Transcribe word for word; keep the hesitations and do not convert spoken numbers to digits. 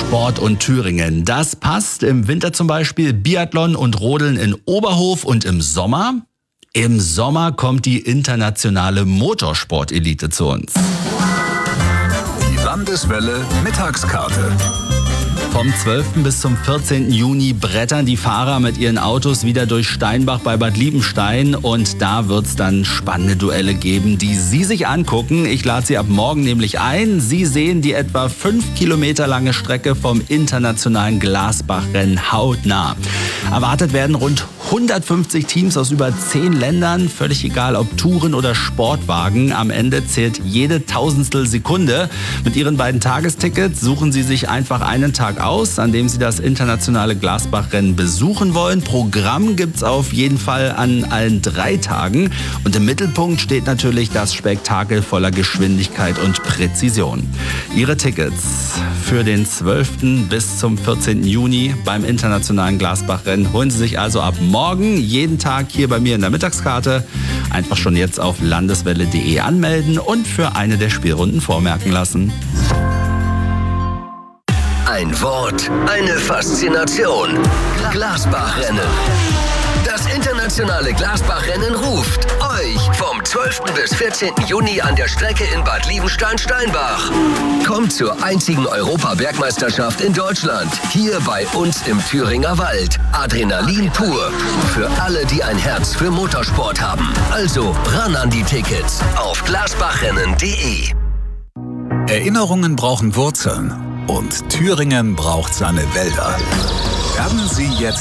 Sport und Thüringen. Das passt im Winter zum Beispiel Biathlon und Rodeln in Oberhof und im Sommer? Im Sommer kommt die internationale Motorsportelite zu uns. Die Landeswelle Mittagskarte. Vom zwölften bis zum vierzehnten Juni brettern die Fahrer mit ihren Autos wieder durch Steinbach bei Bad Liebenstein und da wird's dann spannende Duelle geben, die Sie sich angucken. Ich lade Sie ab morgen nämlich ein. Sie sehen die etwa fünf Kilometer lange Strecke vom internationalen Glasbach-Rennen hautnah. Erwartet werden rund hundertfünfzig Teams aus über zehn Ländern, völlig egal ob Touren oder Sportwagen. Am Ende zählt jede Tausendstel Sekunde. Mit Ihren beiden Tagestickets suchen Sie sich einfach einen Tag aus, an dem Sie das internationale Glasbach-Rennen besuchen wollen. Programm gibt's auf jeden Fall an allen drei Tagen. Und im Mittelpunkt steht natürlich das Spektakel voller Geschwindigkeit und Präzision. Ihre Tickets für den zwölften bis zum vierzehnten Juni beim internationalen Glasbach-Rennen holen Sie sich also ab morgen jeden Tag hier bei mir in der Mittagskarte. Einfach schon jetzt auf landeswelle punkt de anmelden und für eine der Spielrunden vormerken lassen. Ein Wort, eine Faszination. Glasbach-Rennen. Das internationale Glasbach-Rennen ruft euch vom zwölften bis vierzehnten Juni an der Strecke in Bad Liebenstein-Steinbach. Kommt zur einzigen Europa-Bergmeisterschaft in Deutschland. Hier bei uns im Thüringer Wald. Adrenalin pur. Für alle, die ein Herz für Motorsport haben. Also ran an die Tickets auf glasbachrennen punkt de. Erinnerungen brauchen Wurzeln und Thüringen braucht seine Wälder. Werden Sie jetzt